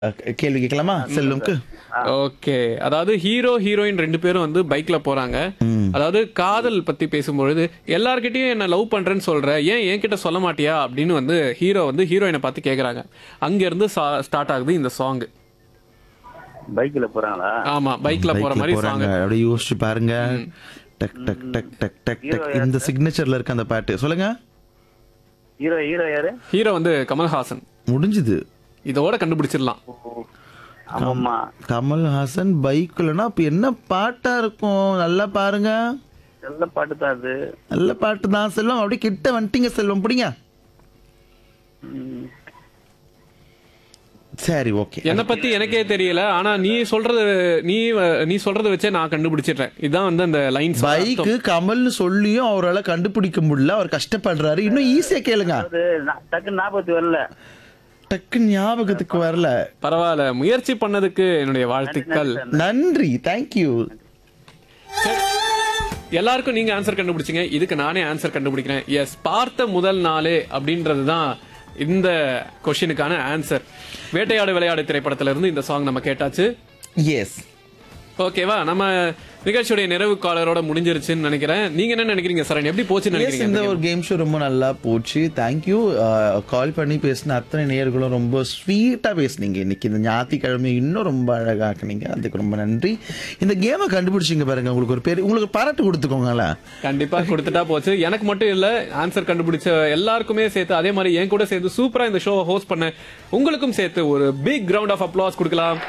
கேள்வி கேட்கலாமா செல்லும்க்கு? ஓகே. அதாவது ஹீரோ ஹீரோயின் 2 பேரும் வந்து பைக்ல போறாங்க. அதாவது காதல் பத்தி பேசும்பொழுது எல்லார்கிட்டயும் என்ன லவ் பண்றேன்னு சொல்ற, ஏன் என்கிட்ட சொல்ல மாட்டியா அப்படின்னு வந்து ஹீரோ வந்து ஹீரோயினை பார்த்து கேக்குறாங்க. அங்க இருந்து ஸ்டார்ட் ஆகுது இந்த சாங். பைக்ல போறாங்களா? ஆமா, பைக்ல போற மாதிரி சாங். அப்படியே யோசிச்சு பாருங்க. டக் டக் டக் டக் டக் டக். இந்த சிக்னேச்சர்ல இருக்க அந்த பாட்டு சொல்லுங்க. ஹீரோ ஹீரோ யாரு? ஹீரோ வந்து கமல்ஹாசன். முடிஞ்சது. இதோட கண்டுபிடிச்சிடலாம். ஆமாமா. கமல்ஹாசன் பைக்லனா அப்ப என்ன பாட்டா இருக்கும்? நல்லா பாருங்க. நல்ல பாட்டு தான் அது. நல்ல பாட்டு தான் செல்வம். அப்படியே கிட்ட வந்துட்டீங்க செல்வம், பிடிங்க. சரி, ஓகே. என்ன பத்தி எனக்கே தெரியல, ஆனா நீ சொல்றத வச்சே நான் கண்டுபிடிச்சிடுறேன். இதான் வந்து அந்த லைன்ஸ். பைக்கு கமல்னு சொல்லியும் அவரால் கண்டுபிடிக்க முடியல. அவர் கஷ்டப்படுறாரு. இன்னும் ஈஸியா கேளுங்க. டக்கு ஞாபகத்துக்கு வரல. டக்கு ஞாபகத்துக்கு வரல. பரவாயில்ல, முயற்சி பண்ணதுக்கு என்னுடைய வாழ்த்துக்கள். நன்றி, தேங்க்யூ. எல்லாருக்கும் நீங்க ஆன்சர் கண்டுபிடிச்சீங்க. இதுக்கு நானே ஆன்சர் கண்டுபிடிக்கிறேன். எஸ், பார்த்த முதல் நாளே அப்படின்றதுதான் இந்த கொஸ்டினுக்கான ஆன்சர். வேட்டையாடு விளையாடு திரைப்படத்துல இருந்து இந்த சாங் நம்ம கேட்டாச்சு. எஸ், ஓகேவா? நம்ம நிகழ்ச்சியுடைய நிறைவு காலரோட முடிஞ்சிருச்சுன்னு நினைக்கிறேன். நீங்க என்ன நினைக்கிறீங்க சரண்? எப்படி போச்சுன்னு நினைக்கிறீங்க? இந்த ஒரு கேம் ஷோ ரொம்ப நல்லா போச்சு. தேங்க்யூ. கால் பண்ணி பேசின அத்தனை நேயர்களும் ரொம்ப ஸ்வீட்டா பேசுனீங்க. இன்னைக்கு இந்த ஞாயிற்றுக்கிழமை இன்னும் ரொம்ப அழகாக்குனீங்க. அதுக்கு ரொம்ப நன்றி. இந்த கேமை கண்டுபிடிச்சிங்க பாருங்க. உங்களுக்கு ஒரு பேர், உங்களுக்கு பாராட்டு கொடுத்துக்கோங்கள. கண்டிப்பா கொடுத்துட்டா போச்சு. எனக்கு மட்டும் இல்ல, ஆன்சர் கண்டுபிடிச்ச எல்லாருக்குமே சேர்த்து, அதே மாதிரி என் கூட சேர்த்து சூப்பரா இந்த ஷோ ஹோஸ்ட் பண்ண உங்களுக்கும் சேர்த்து ஒரு பிக் ரவுண்ட் ஆஃப் அப்ளாஸ் கொடுக்கலாம்.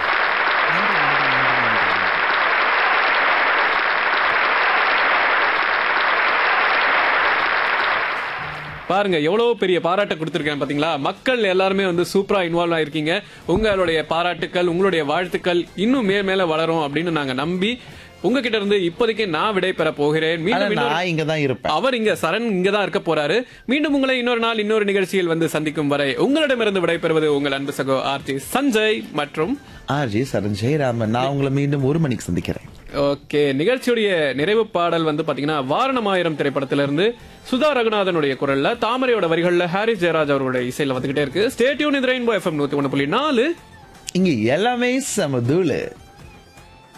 பாருங்க எவ்வளவு பெரிய பாராட்டை கொடுத்திருக்கேன் பாத்தீங்களா? மக்கள் எல்லாருமே வந்து சூப்பரா இன்வால்வ் ஆயிருக்கீங்க. உங்களுடைய பாராட்டுக்கள், உங்களுடைய வாழ்த்துக்கள் இன்னும் மேல வளரும் அப்படின்னு நாங்க நம்பி உங்ககிட்ட இருந்து இப்போதைக்கு நான் விடை பெற போகிறேன். நான் இங்க தான் இருப்பேன். அவர் இங்க சரண் இங்க தான் இருக்க போறாரு. மீண்டும் உங்களை இன்னொரு நாள் இன்னொரு நிகழ்ச்சியில் வந்து சந்திக்கும் வரை உங்களிடமிருந்து விடை பெறுவது உங்கள் அன்பு சகோ ஆர்ஜி சஞ்சய் மற்றும் ஆர்ஜி சரண் ஜெயராமன். நான் உங்களை மீண்டும் 1 மணிக்கு சந்திக்கிறேன். ஓகே, நிகழ்ச்சியுடைய நிறைவு பாடல் வந்து பாத்தீங்கன்னா வாரணமாயிரம் திரைப்படத்திலிருந்து சுதா ரகுநாதனுடைய குரல்ல, தாமரையோட வரிகள்ல ஹாரிஸ் ஜெயராஜ் அவருடைய இசையில வந்துகிட்டே இருக்கு. Stay tune. இது ரெயின்போ FM 101.4. இங்க எல்லாமே சமதூளு.